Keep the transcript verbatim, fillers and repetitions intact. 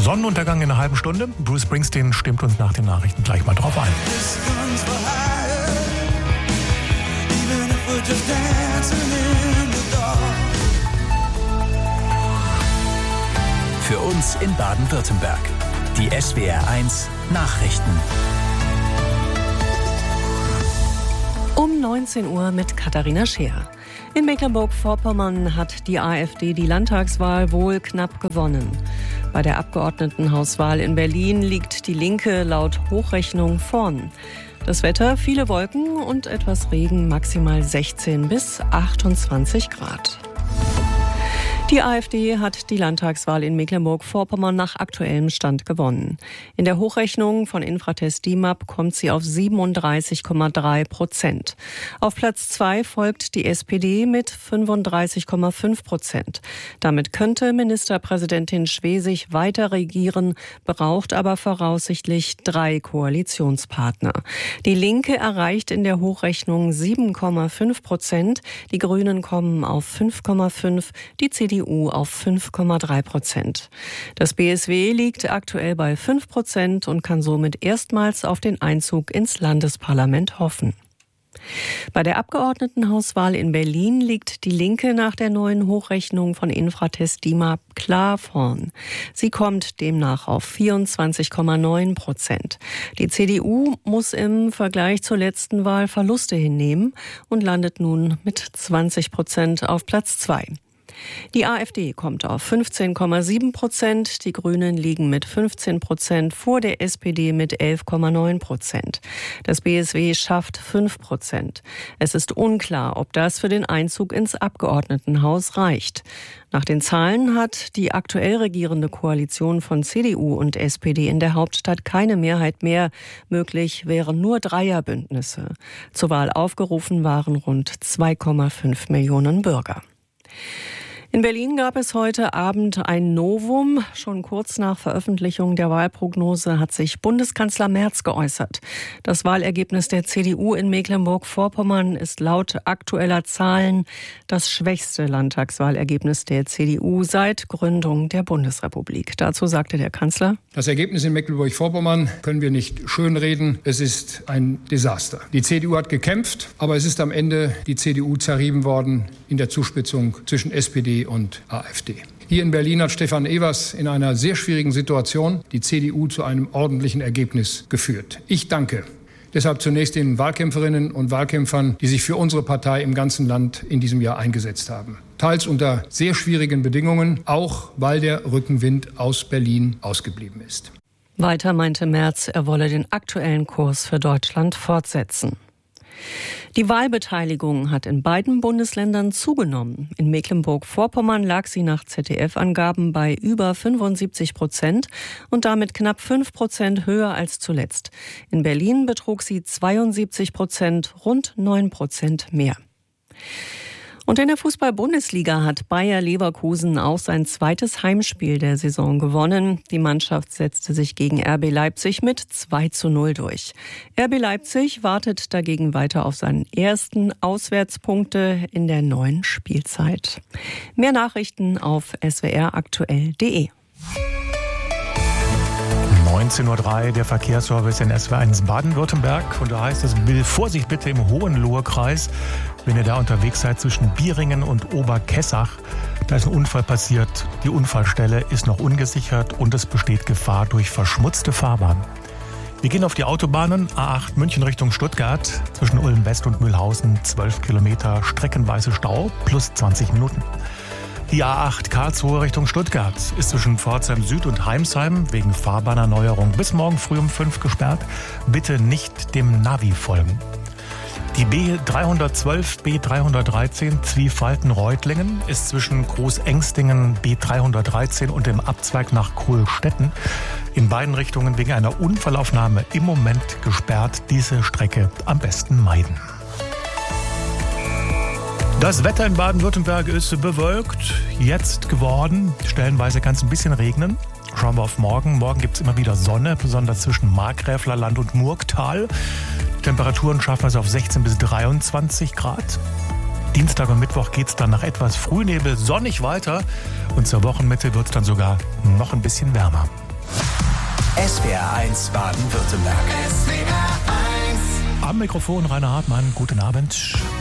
Sonnenuntergang in einer halben Stunde. Bruce Springsteen stimmt uns nach den Nachrichten gleich mal drauf ein. Für uns in Baden-Württemberg. Die S W R eins Nachrichten. Um neunzehn Uhr mit Katharina Scheer. In Mecklenburg-Vorpommern hat die AfD die Landtagswahl wohl knapp gewonnen. Bei der Abgeordnetenhauswahl in Berlin liegt die Linke laut Hochrechnung vorn. Das Wetter, viele Wolken und etwas Regen, maximal sechzehn bis achtundzwanzig Grad. Die AfD hat die Landtagswahl in Mecklenburg-Vorpommern nach aktuellem Stand gewonnen. In der Hochrechnung von Infratest D I M A P kommt sie auf siebenunddreißig Komma drei Prozent. Auf Platz zwei folgt die S P D mit fünfunddreißig Komma fünf Prozent. Damit könnte Ministerpräsidentin Schwesig weiter regieren, braucht aber voraussichtlich drei Koalitionspartner. Die Linke erreicht in der Hochrechnung sieben Komma fünf Prozent, die Grünen kommen auf fünf Komma fünf, die C D U auf fünf Komma drei Prozent. Das B S W liegt aktuell bei fünf Prozent und kann somit erstmals auf den Einzug ins Landesparlament hoffen. Bei der Abgeordnetenhauswahl in Berlin liegt die Linke nach der neuen Hochrechnung von Infratest D I M A P klar vorn. Sie kommt demnach auf vierundzwanzig Komma neun Prozent. Die C D U muss im Vergleich zur letzten Wahl Verluste hinnehmen und landet nun mit zwanzig Prozent auf Platz zwei. Die AfD kommt auf fünfzehn Komma sieben Prozent, die Grünen liegen mit fünfzehn Prozent vor der S P D mit elf Komma neun Prozent. Das B S W schafft fünf Prozent. Es ist unklar, ob das für den Einzug ins Abgeordnetenhaus reicht. Nach den Zahlen hat die aktuell regierende Koalition von C D U und S P D in der Hauptstadt keine Mehrheit mehr. Möglich wären nur Dreierbündnisse. Zur Wahl aufgerufen waren rund zwei Komma fünf Millionen Bürger. In Berlin gab es heute Abend ein Novum. Schon kurz nach Veröffentlichung der Wahlprognose hat sich Bundeskanzler Merz geäußert. Das Wahlergebnis der C D U in Mecklenburg-Vorpommern ist laut aktueller Zahlen das schwächste Landtagswahlergebnis der C D U seit Gründung der Bundesrepublik. Dazu sagte der Kanzler: Das Ergebnis in Mecklenburg-Vorpommern können wir nicht schönreden. Es ist ein Desaster. Die C D U hat gekämpft, aber es ist am Ende die C D U zerrieben worden in der Zuspitzung zwischen S P D und AfD. Hier in Berlin hat Stefan Evers in einer sehr schwierigen Situation die C D U zu einem ordentlichen Ergebnis geführt. Ich danke deshalb zunächst den Wahlkämpferinnen und Wahlkämpfern, die sich für unsere Partei im ganzen Land in diesem Jahr eingesetzt haben. Teils unter sehr schwierigen Bedingungen, auch weil der Rückenwind aus Berlin ausgeblieben ist. Weiter meinte Merz, er wolle den aktuellen Kurs für Deutschland fortsetzen. Die Wahlbeteiligung hat in beiden Bundesländern zugenommen. In Mecklenburg-Vorpommern lag sie nach Z D F-Angaben bei über fünfundsiebzig Prozent und damit knapp fünf Prozent höher als zuletzt. In Berlin betrug sie zweiundsiebzig Prozent, rund neun Prozent mehr. Und in der Fußball-Bundesliga hat Bayer Leverkusen auch sein zweites Heimspiel der Saison gewonnen. Die Mannschaft setzte sich gegen R B Leipzig mit zwei zu null durch. R B Leipzig wartet dagegen weiter auf seinen ersten Auswärtspunkte in der neuen Spielzeit. Mehr Nachrichten auf s w r aktuell punkt d e. neunzehn Uhr drei, der Verkehrsservice in S W R eins Baden-Württemberg. Und da heißt es, will Vorsicht bitte im Hohenlohe-Kreis, wenn ihr da unterwegs seid zwischen Bieringen und Oberkessach. Da ist ein Unfall passiert. Die Unfallstelle ist noch ungesichert und es besteht Gefahr durch verschmutzte Fahrbahn. Wir gehen auf die Autobahnen. A acht München Richtung Stuttgart. Zwischen Ulm West und Mühlhausen zwölf Kilometer streckenweise Stau plus zwanzig Minuten. Die A acht Karlsruhe Richtung Stuttgart ist zwischen Pforzheim Süd und Heimsheim wegen Fahrbahnerneuerung bis morgen früh um fünf gesperrt. Bitte nicht dem Navi folgen. Die B dreihundertzwölf B dreihundertdreizehn Zwiefalten-Reutlingen ist zwischen Großengstingen B dreihundertdreizehn und dem Abzweig nach Kohlstetten in beiden Richtungen wegen einer Unfallaufnahme im Moment gesperrt. Diese Strecke am besten meiden. Das Wetter in Baden-Württemberg ist bewölkt, jetzt geworden. Stellenweise kann es ein bisschen regnen. Schauen wir auf morgen. Morgen gibt es immer wieder Sonne, besonders zwischen Markgräflerland und Murgtal. Die Temperaturen schaffen es auf sechzehn bis dreiundzwanzig Grad. Dienstag und Mittwoch geht es dann nach etwas Frühnebel sonnig weiter. Und zur Wochenmitte wird es dann sogar noch ein bisschen wärmer. S W R eins Baden-Württemberg. Am Mikrofon Rainer Hartmann, guten Abend.